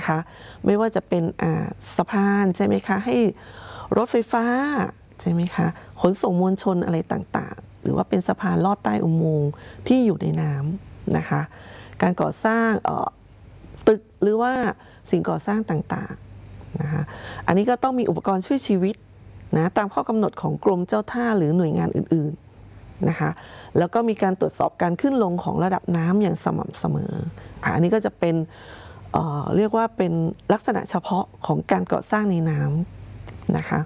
นะคะไม่ว่าจะเป็นสะพานใช่ไหมคะให้รถไฟฟ้าใช่ไหมคะขนส่งมวลชนอะไรต่างๆหรือว่าเป็นสะพานลอดใต้อุโมงค์ที่อยู่ในน้ำนะคะการก่อสร้างตึกหรือว่าสิ่งก่อสร้างต่างๆนะคะอันนี้ก็ต้องมีอุปกรณ์ช่วยชีวิตนะตามข้อกำหนดของกรมเจ้าท่าหรือหน่วยงานอื่นๆนะคะแล้วก็มีการตรวจสอบการขึ้นลงของระดับน้ำอย่างสม่ำเสมออันนี้ก็จะเป็นเรียกว่าเป็นลักษณะเฉพาะของการก่อสร้างในน้ำนะคะ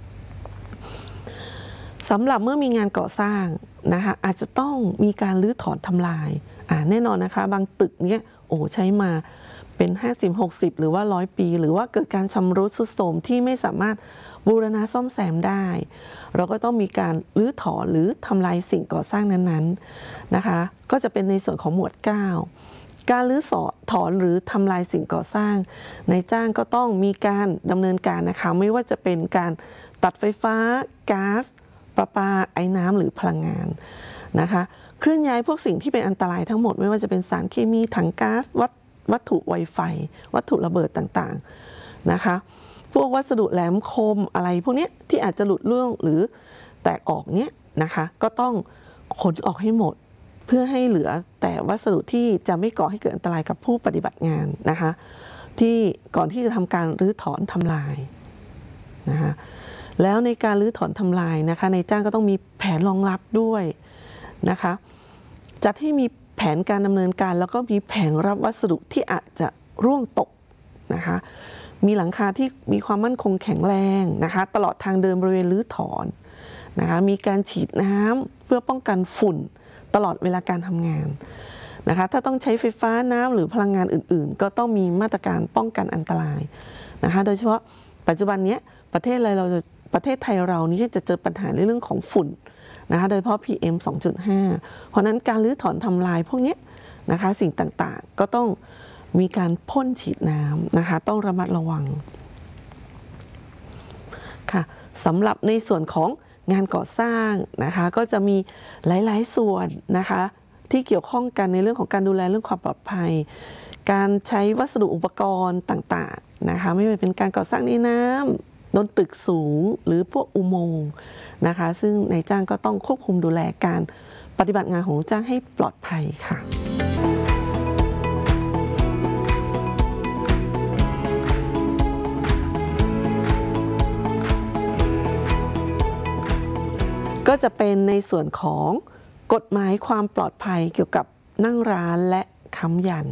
สำหรับเมื่อมีงานก่อสร้างนะคะอาจจะต้องมีการรื้อถอนทำลายแน่นอนนะคะบางตึกเนี้ยใช้มาเป็น50-60หรือว่า100 ปีหรือว่าเกิดการชำรุดทรุดโทรมที่ไม่สามารถบูรณะซ่อมแซมได้เราก็ต้องมีการรื้อถอนหรือทำลายสิ่งก่อสร้างนั้นๆนะคะก็จะเป็นในส่วนของหมวด 9การรื้อถอนหรือทำลายสิ่งก่อสร้างนายจ้างก็ต้องมีการดำเนินการนะคะไม่ว่าจะเป็นการตัดไฟฟ้าก๊าซประปาไอ้น้ำหรือพลังงานนะคะเคลื่อนย้ายพวกสิ่งที่เป็นอันตรายทั้งหมดไม่ว่าจะเป็นสารเคมีถังก๊าซวัตถุไวไฟวัตถุระเบิดต่างๆนะคะพวกวัสดุแหลมคมอะไรพวกนี้ที่อาจจะหลุดร่วงหรือแตกออกเนี้ยนะคะก็ต้องขนออกให้หมดเพื่อให้เหลือแต่วัสดุที่จะไม่ก่อให้เกิดอันตรายกับผู้ปฏิบัติงานนะคะที่ก่อนที่จะทำการรื้อถอนทำลายนะคะแล้วในการรื้อถอนทำลายนะคะนายจ้างก็ต้องมีแผนรองรับด้วยนะคะจัดให้มีแผนการดำเนินการแล้วก็มีแผนรับวัสดุที่อาจจะร่วงตกนะคะมีหลังคาที่มีความมั่นคงแข็งแรงนะคะตลอดทางเดินบริเวณรื้อถอนนะคะมีการฉีดน้ำเพื่อป้องกันฝุ่นตลอดเวลาการทำงานนะคะถ้าต้องใช้ไฟฟ้าน้ำหรือพลังงานอื่นๆก็ต้องมีมาตรการป้องกันอันตรายนะคะโดยเฉพาะปัจจุบันนี้ประเทศไทยเรานี่จะเจอปัญหาในเรื่องของฝุ่นนะคะโดยเฉพาะ PM 2.5 เพราะนั้นการรื้อถอนทำลายพวกนี้นะคะสิ่งต่างๆก็ต้องมีการพ่นฉีดน้ำนะคะต้องระมัดระวังค่ะสำหรับในส่วนของงานก่อสร้างนะคะก็จะมีหลายๆส่วนนะคะที่เกี่ยวข้องกันในเรื่องของการดูแลเรื่องความปลอดภัยการใช้วัสดุอุปกรณ์ต่างๆนะคะไม่ว่าเป็นการก่อสร้างในน้ำบนตึกสูงหรือพวกอุโมงค์นะคะซึ่งนายจ้างก็ต้องควบคุมดูแลการปฏิบัติงานของจ้างให้ปลอดภัยค่ะก็จะเป็นในส่วนของกฎหมายความปลอดภัยเกี่ยวกับนั่งร้านและค้ำยัน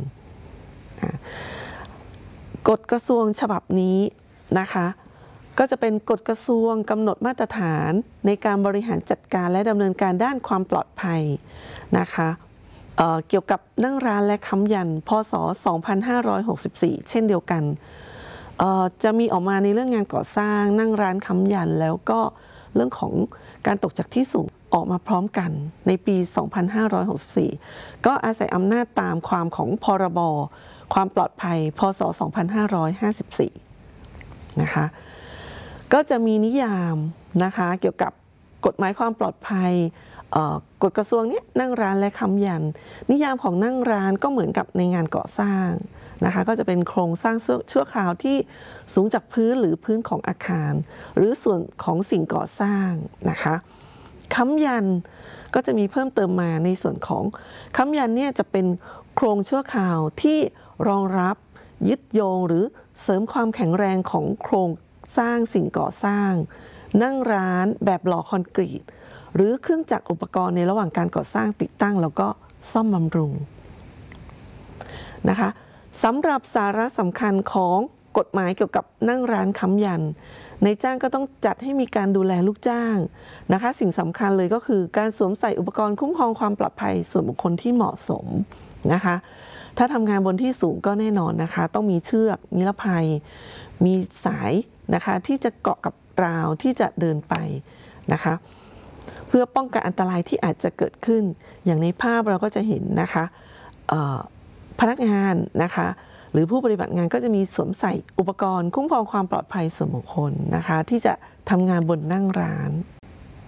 กฎกระทรวงฉบับนี้นะคะก็จะเป็นกฎกระทรวงกำหนดมาตรฐานในการบริหารจัดการและดำเนินการด้านความปลอดภัยนะคะเกี่ยวกับนั่งร้านและค้ำยันพ.ศ. 2564เช่นเดียวกันจะมีออกมาในเรื่องงานก่อสร้างนั่งร้านค้ำยันแล้วก็เรื่องของการตกจากที่สูงออกมาพร้อมกันในปี 2564 ก็อาศัยอำนาจตามความของพรบความปลอดภัยพ.ศ. 2554 นะคะก็จะมีนิยามนะคะเกี่ยวกับกฎหมายความปลอดภัยกฎกระทรวงนี้นั่งร้านและค้ำยันนิยามของนั่งร้านก็เหมือนกับในงานก่อสร้างนะคะก็จะเป็นโครงสร้างชั่วคราวที่สูงจากพื้นหรือพื้นของอาคารหรือส่วนของสิ่งก่อสร้างนะคะค้ำยันก็จะมีเพิ่มเติมมาในส่วนของค้ำยันเนี่ยจะเป็นโครงชั่วคราวที่รองรับยึดโยงหรือเสริมความแข็งแรงของโครงสร้างสิ่งก่อสร้างนั่งร้านแบบหล่อคอนกรีตหรือเครื่องจักรอุปกรณ์ในระหว่างการก่อสร้างติดตั้งแล้วก็ซ่อมบำรุงนะคะสำหรับสาระสำคัญของกฎหมายเกี่ยวกับนั่งร้านค้ำยันนายจ้างก็ต้องจัดให้มีการดูแลลูกจ้างนะคะสิ่งสำคัญเลยก็คือการสวมใส่อุปกรณ์คุ้มครองความปลอดภัยส่วนบุคคลที่เหมาะสมนะคะถ้าทำงานบนที่สูงก็แน่นอนนะคะต้องมีเชือกนิรภัยมีสายนะคะที่จะเกาะกับราวที่จะเดินไปนะคะเพื่อป้องกันอันตรายที่อาจจะเกิดขึ้นอย่างในภาพเราก็จะเห็นนะคะพนักงานนะคะหรือผู้ปฏิบัติงานก็จะมีสวมใส่อุปกรณ์คุ้มครองความปลอดภัยส่วนบุคคลนะคะที่จะทำงานบนนั่งร้าน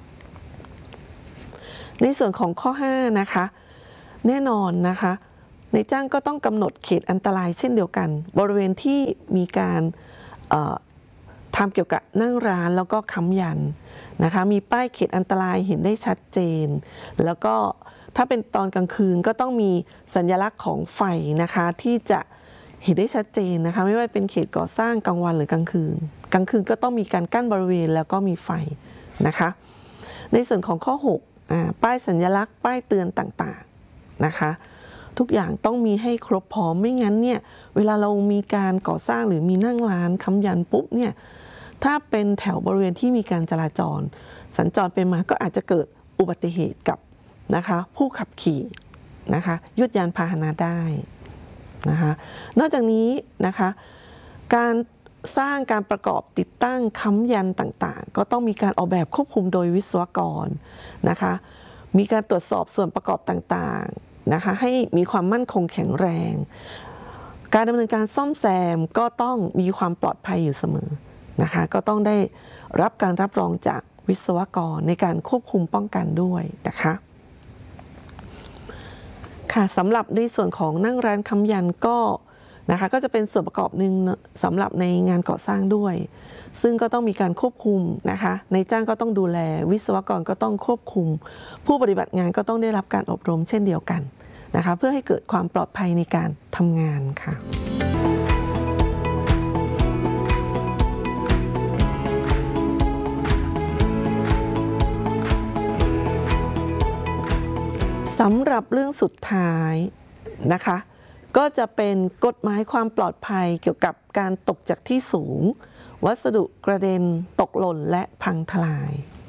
ในส่วนของข้อ5นะคะแน่นอนนะคะในจ้างก็ต้องกำหนดเขตอันตรายเช่นเดียวกันบริเวณที่มีการทำเกี่ยวกับนั่งร้านแล้วก็ค้ำยันนะคะมีป้ายเขตอันตรายเห็นได้ชัดเจนแล้วก็ถ้าเป็นตอนกลางคืนก็ต้องมีสัญลักษณ์ของไฟนะคะที่จะเห็นได้ชัดเจนนะคะไม่ว่าเป็นเขตก่อสร้างกลางวันหรือกลางคืนก็ต้องมีการกั้นบริเวณแล้วก็มีไฟนะคะในส่วนของข้อ6ป้ายสัญลักษณ์ป้ายเตือนต่างๆนะคะทุกอย่างต้องมีให้ครบพร้อมไม่งั้นเนี่ยเวลาเรามีการก่อสร้างหรือมีนั่งร้านค้ำยันปุ๊บเนี่ยถ้าเป็นแถวบริเวณที่มีการจราจรสัญจรไปมาก็อาจจะเกิดอุบัติเหตุกับนะคะผู้ขับขี่นะคะยวดยานพาหนะได้นะคะนอกจากนี้นะคะการสร้างการประกอบติดตั้งค้ำยันต่างๆก็ต้องมีการออกแบบควบคุมโดยวิศวกรนะคะมีการตรวจสอบส่วนประกอบต่างๆนะคะให้มีความมั่นคงแข็งแรงการดำเนินการซ่อมแซมก็ต้องมีความปลอดภัยอยู่เสมอนะคะก็ต้องได้รับการรับรองจากวิศวกรในการควบคุมป้องกันด้วยนะคะค่ะสำหรับในส่วนของนั่งร้านค้ำยันก็นะคะก็จะเป็นส่วนประกอบหนึ่งสำหรับในงานก่อสร้างด้วยซึ่งก็ต้องมีการควบคุมนะคะในจ้างก็ต้องดูแลวิศวกรก็ต้องควบคุมผู้ปฏิบัติงานก็ต้องได้รับการอบรมเช่นเดียวกันนะคะเพื่อให้เกิดความปลอดภัยในการทำงานค่ะสำหรับเรื่องสุดท้ายนะคะก็จะเป็นกฎหมายความปลอดภัยเกี่ยวกับการตกจากที่สูงวัสดุกระเด็นตกหล่นและพังทลาย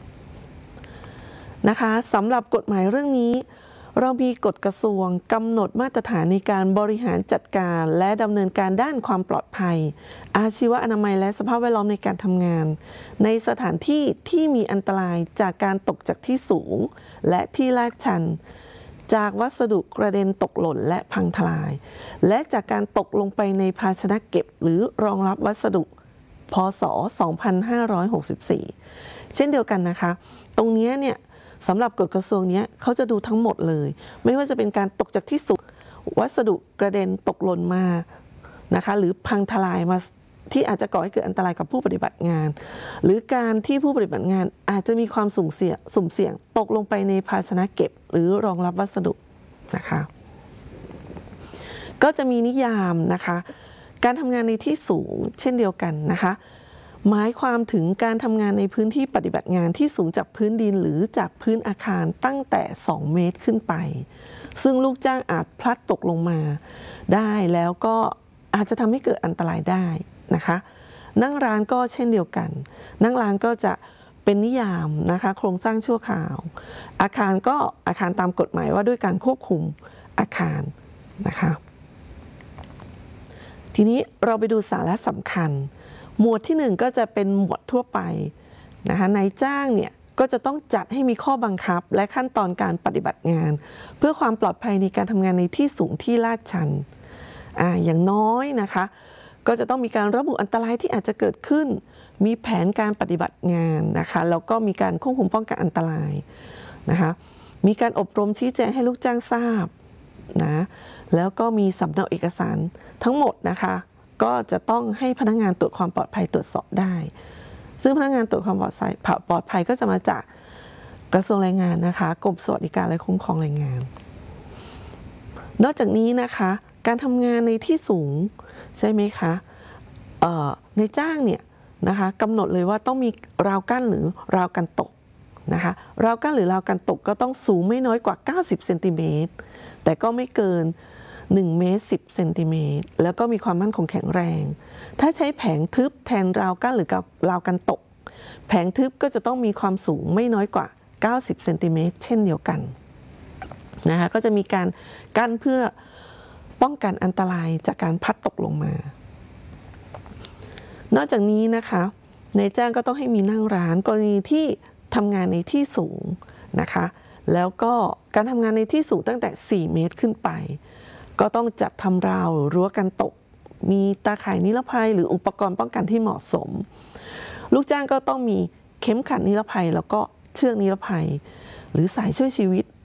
นะคะสำหรับกฎหมายเรื่องนี้เรามีกฎกระทรวงกำหนดมาตรฐานในการบริหารจัดการและดำเนินการด้านความปลอดภัยอาชีวะอนามัยและสภาพแวดล้อมในการทำงานในสถานที่ที่มีอันตรายจากการตกจากที่สูงและที่ลาดชันจากวัสดุกระเด็นตกหล่นและพังทลายและจากการตกลงไปในภาชนะเก็บหรือรองรับวัสดุพ.ศ. 2564 เช่นเดียวกันนะคะตรงนี้เนี่ยสำหรับกฎกระทรวงนี้เขาจะดูทั้งหมดเลยไม่ว่าจะเป็นการตกจากที่สูงวัสดุกระเด็นตกหล่นมานะคะหรือพังทลายมาที่อาจจะก่อให้เกิดอันตรายกับผู้ปฏิบัติงานหรือการที่ผู้ปฏิบัติงานอาจจะมีความสุ่มเสี่ยงตกลงไปในภาชนะเก็บหรือรองรับวัสดุนะคะก็จะมีนิยามนะคะการทำงานในที่สูงเช่นเดียวกันนะคะหมายความถึงการทำงานในพื้นที่ปฏิบัติงานที่สูงจากพื้นดินหรือจากพื้นอาคารตั้งแต่2 เมตรขึ้นไปซึ่งลูกจ้างอาจพลัดตกลงมาได้แล้วก็อาจจะทำให้เกิดอันตรายได้นะคะนั่งร้านก็เช่นเดียวกันนั่งร้านก็จะเป็นนิยามนะคะโครงสร้างชั่วคราวอาคารก็อาคารตามกฎหมายว่าด้วยการควบคุมอาคารนะคะทีนี้เราไปดูสาระสำคัญหมวดที่1ก็จะเป็นหมวดทั่วไปนะคะนายจ้างเนี่ยก็จะต้องจัดให้มีข้อบังคับและขั้นตอนการปฏิบัติงานเพื่อความปลอดภัยในการทำงานในที่สูงที่ลาดชันอย่างน้อยนะคะก็จะต้องมีการระบุอันตรายที่อาจจะเกิดขึ้นมีแผนการปฏิบัติงานนะคะแล้วก็มีการควบคุมป้องกันอันตรายนะคะมีการอบรมชี้แจงให้ลูกจ้างทราบนะแล้วก็มีสำเนาเอกสารทั้งหมดนะคะก็จะต้องให้พนักงานตรวจความปลอดภัยตรวจสอบได้ซึ่งพนักงานตรวจความปลอดภัยก็จะมาจากกระทรวงแรงงานนะคะกรมสวัสดิการและคุ้มครองแรงงานนอกจากนี้นะคะการทำงานในที่สูงใช่ไหมคะในจ้างเนี่ยนะคะกำหนดเลยว่าต้องมีราวกั้นหรือราวกันตกนะคะราวกั้นหรือราวกันตกก็ต้องสูงไม่น้อยกว่า90 เซนติเมตรแต่ก็ไม่เกิน1 เมตร 10 เซนติเมตรแล้วก็มีความมั่นคงแข็งแรงถ้าใช้แผงทึบแทนราวกั้นหรือราวกันตกแผงทึบก็จะต้องมีความสูงไม่น้อยกว่า90 เซนติเมตรเช่นเดียวกันนะคะก็จะมีการกั้นเพื่อป้องกันอันตรายจากการพัดตกลงมานอกจากนี้นะคะนายจ้างก็ต้องให้มีนั่งร้านกรณีที่ทำงานในที่สูงนะคะแล้วก็การทำงานในที่สูงตั้งแต่4 เมตรขึ้นไปก็ต้องจัดทำราวรั้วกันตกมีตาข่ายนิรภัยหรืออุปกรณ์ป้องกันที่เหมาะสมลูกจ้างก็ต้องมีเข็มขัดนิรภัยแล้วก็เชือกนิรภัยหรือสายช่วยชีวิต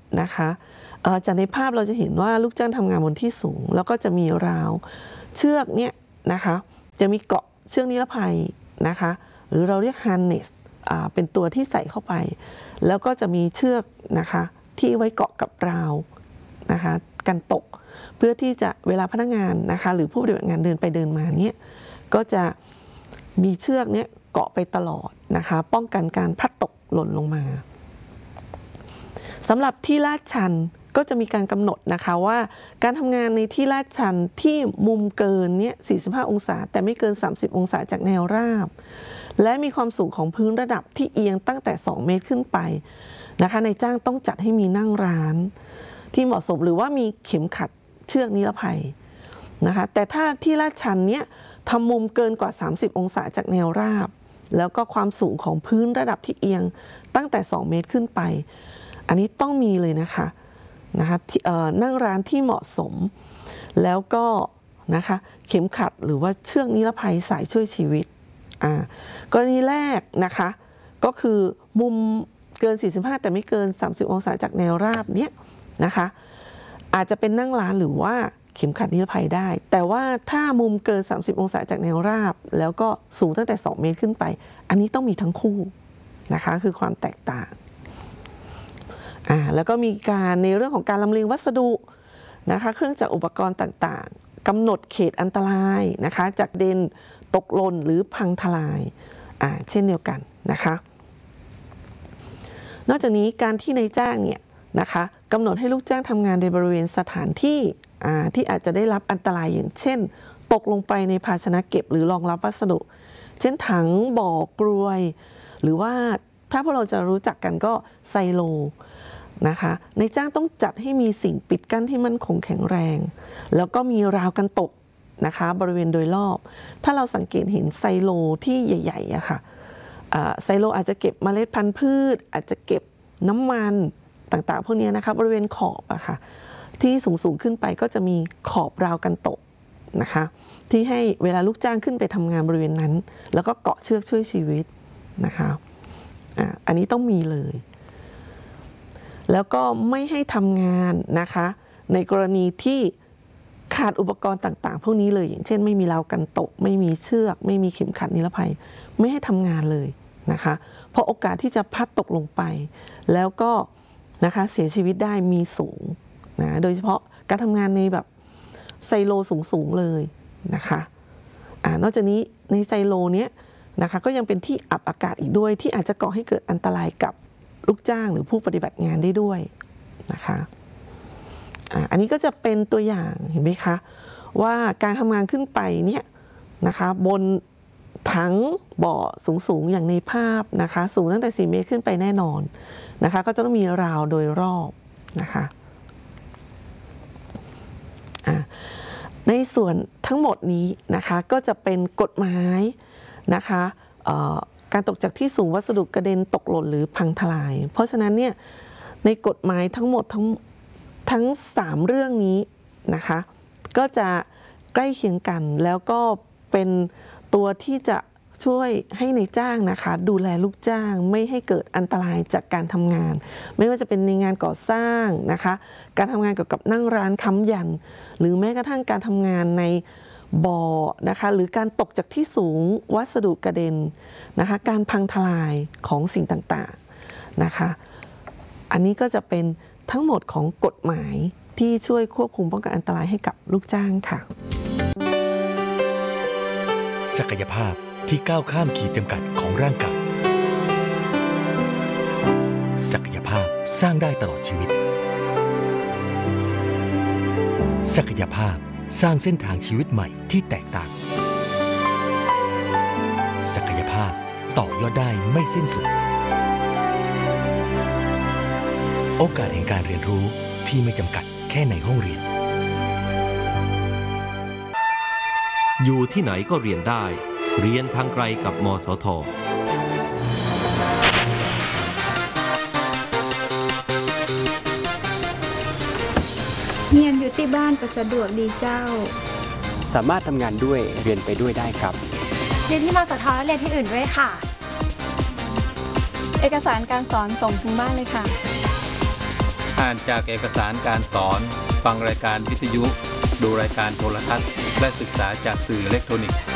นะคะจากในภาพเราจะเห็นว่าลูกจ้างทำงานบนที่สูงแล้วก็จะมีราวเชือกเนี่ยนะคะจะมีเกาะเชือกนิรภัยนะคะหรือเราเรียก harness เป็นตัวที่ใส่เข้าไปแล้วก็จะมีเชือกนะคะที่ไว้เกาะกับราวนะคะกันตกเพื่อที่จะเวลาพนักงานนะคะหรือผู้ปฏิบัติงานเดินไปเดินมาเนี่ยก็จะมีเชือกเนี่ยเกาะไปตลอดนะคะป้องกันการพลัดตกหล่นลงมาสำหรับที่ลาดชันก็จะมีการกำหนดนะคะว่าการทำงานในที่ลาดชันที่มุมเกินเนี่ย45 องศาแต่ไม่เกิน30 องศาจากแนวราบและมีความสูงของพื้นระดับที่เอียงตั้งแต่2 เมตรขึ้นไปนะคะในจ้างต้องจัดให้มีนั่งร้านที่เหมาะสมหรือว่ามีเข็มขัดเชือกนิรภัยนะคะแต่ถ้าที่ลาดชันเนี่ยทำมุมเกินกว่า30 องศาจากแนวราบแล้วก็ความสูงของพื้นระดับที่เอียงตั้งแต่2 เมตรขึ้นไปอันนี้ต้องมีเลยนะคะนั่งร้านที่เหมาะสมแล้วก็นะคะเข็มขัดหรือว่าเชือกนิรภัยสายช่วยชีวิตกรณีแรกนะคะก็คือมุมเกิน45แต่ไม่เกิน30 องศาจากแนวราบเนี้ยนะคะอาจจะเป็นนั่งร้านหรือว่าเข็มขัดนิรภัยได้แต่ว่าถ้ามุมเกิน30 องศาจากแนวราบแล้วก็สูงตั้งแต่2 เมตรขึ้นไปอันนี้ต้องมีทั้งคู่นะคะคือความแตกต่างแล้วก็มีการในเรื่องของการลำเลียงวัสดุนะคะเครื่องจักรอุปกรณ์ต่างๆกำหนดเขตอันตรายนะคะจากเด่นตกหล่นหรือพังทลายเช่นเดียวกันนะคะนอกจากนี้การที่นายจ้างเนี่ยนะคะกำหนดให้ลูกจ้างทำงานในบริเวณสถานที่ที่อาจจะได้รับอันตรายอย่างเช่นตกลงไปในภาชนะเก็บหรือรองรับวัสดุเช่นถังบ่อกรวยหรือว่าถ้าพวกเราจะรู้จักกันก็ไซโลนะคะในจ้างต้องจัดให้มีสิ่งปิดกั้นที่มั่นคงแข็งแรงแล้วก็มีราวกันตกนะคะบริเวณโดยรอบถ้าเราสังเกตเห็นไซโลที่ใหญ่ๆอะค่ะไซโลอาจจะเก็บเมล็ดพันธุ์พืชอาจจะเก็บน้ำมันต่างๆพวกนี้นะคะบริเวณขอบอะค่ะที่สูงขึ้นไปก็จะมีขอบราวกันตกนะคะที่ให้เวลาลูกจ้างขึ้นไปทำงานบริเวณนั้นแล้วก็เกาะเชือกช่วยชีวิตนะคะอันนี้ต้องมีเลยแล้วก็ไม่ให้ทำงานนะคะในกรณีที่ขาดอุปกรณ์ต่างๆพวกนี้เลยอย่างเช่นไม่มีราวกันตกไม่มีเชือกไม่มีเข็มขัดนิรภัยไม่ให้ทำงานเลยนะคะเพราะโอกาสที่จะพลัดตกลงไปแล้วก็นะคะเสียชีวิตได้มีสูงนะโดยเฉพาะการทำงานในแบบไซโลสูงเลยนะคะนอกจากนี้ในไซโลเนี้ยนะคะก็ยังเป็นที่อับอากาศอีกด้วยที่อาจจะก่อให้เกิดอันตรายกับลูกจ้างหรือผู้ปฏิบัติงานได้ด้วยนะคะอันนี้ก็จะเป็นตัวอย่างเห็นไหมคะว่าการทำงานขึ้นไปเนี่ยนะคะบนถังบ่อสูงอย่างในภาพนะคะสูงตั้งแต่4 เมตรขึ้นไปแน่นอนนะคะก็จะต้องมีราวโดยรอบนะคะในส่วนทั้งหมดนี้นะคะก็จะเป็นกฎหมายนะคะการตกจากที่สูงวัสดุกระเด็นตกหล่นหรือพังทลายเพราะฉะนั้นเนี่ยในกฎหมายทั้งหมดทั้ง3 เรื่องนี้นะคะก็จะใกล้เคียงกันแล้วก็เป็นตัวที่จะช่วยให้ในจ้างนะคะดูแลลูกจ้างไม่ให้เกิดอันตรายจากการทำงานไม่ว่าจะเป็นในงานก่อสร้างนะคะการทำงานเกี่ยวกับนั่งร้านค้ำยันหรือแม้กระทั่งการทำงานในบ่อนะคะหรือการตกจากที่สูงวัสดุกระเด็นนะคะการพังทลายของสิ่งต่างๆนะคะอันนี้ก็จะเป็นทั้งหมดของกฎหมายที่ช่วยควบคุมป้องกันอันตรายให้กับลูกจ้างค่ะศักยภาพที่ก้าวข้ามขีดจำกัดของร่างกายศักยภาพสร้างได้ตลอดชีวิตศักยภาพสร้างเส้นทางชีวิตใหม่ที่แตกต่างศักยภาพต่อยอดได้ไม่สิ้นสุดโอกาสแห่งการเรียนรู้ที่ไม่จำกัดแค่ในห้องเรียนอยู่ที่ไหนก็เรียนได้เรียนทางไกลกับมสท. เรียนอยู่ที่บ้านก็สะดวกดีเจ้าสามารถทำงานด้วยเรียนไปด้วยได้ครับเรียนที่มสท.และเรียนที่อื่นด้วยค่ะเอกสารการสอนส่งถึงบ้านเลยค่ะอ่านจากเอกสารการสอน ฟังรายการวิทยุ ดูรายการโทรทัศน์ และศึกษาจากสื่ออิเล็กทรอนิกส์